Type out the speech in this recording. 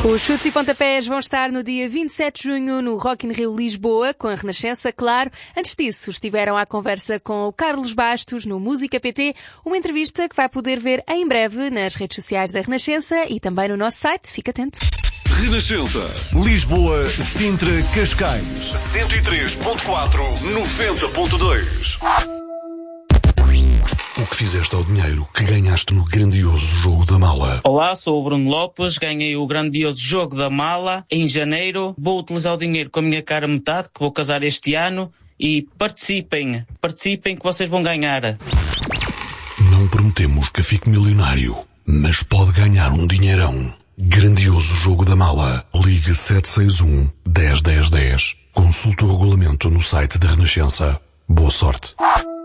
Os chutes e pontapés vão estar no dia 27 de junho no Rock in Rio Lisboa, com a Renascença, claro. Antes disso, estiveram à conversa com o Carlos Bastos no Música PT, uma entrevista que vai poder ver em breve nas redes sociais da Renascença e também no nosso site. Fica atento. Renascença, Lisboa, Sintra, Cascais, 103.4, 90.2. O que fizeste ao dinheiro que ganhaste no grandioso jogo da mala? Olá, sou o Bruno Lopes, ganhei o grandioso jogo da mala em janeiro. Vou utilizar o dinheiro com a minha cara metade, que vou casar este ano. E participem que vocês vão ganhar. Não prometemos que fique milionário, mas pode ganhar um dinheirão. Grandioso jogo da mala. Ligue 761 10 10 10. Consulte o regulamento no site da Renascença. Boa sorte.